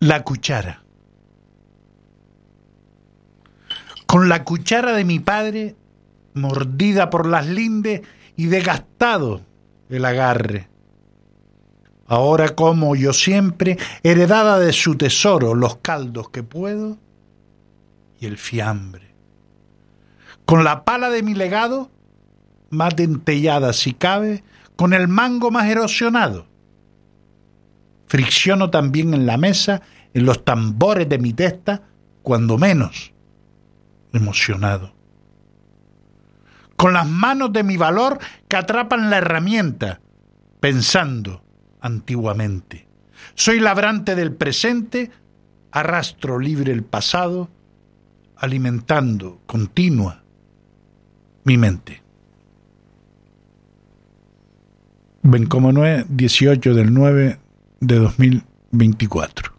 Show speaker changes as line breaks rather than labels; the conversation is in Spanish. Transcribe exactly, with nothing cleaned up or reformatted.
La cuchara. Con la cuchara de mi padre, mordida por las lindes y desgastado el agarre. Ahora como yo siempre, heredada de su tesoro, los caldos que puedo y el fiambre. Con la pala de mi legado, más dentellada si cabe, con el mango más erosionado. Fricciono también en la mesa, en los tambores de mi testa, cuando menos emocionado. Con las manos de mi valor que atrapan la herramienta, pensando antiguamente. Soy labrante del presente, arrastro libre el pasado, alimentando continua mi mente. Bencomo Nueve, dieciocho del nueve de dos mil veinticuatro.